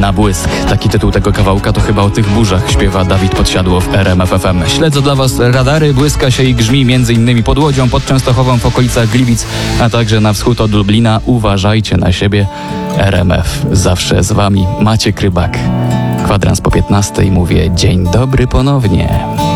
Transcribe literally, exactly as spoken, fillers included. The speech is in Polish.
Na błysk. Taki tytuł tego kawałka to chyba o tych burzach śpiewa Dawid Podsiadło w R M F F M. Śledzę dla Was radary, błyska się i grzmi między innymi pod Łodzią, pod Częstochową, w okolicach Gliwic, a także na wschód od Lublina. Uważajcie na siebie. R M F zawsze z Wami. Maciek Rybak. Kwadrans po piętnastej mówię dzień dobry ponownie.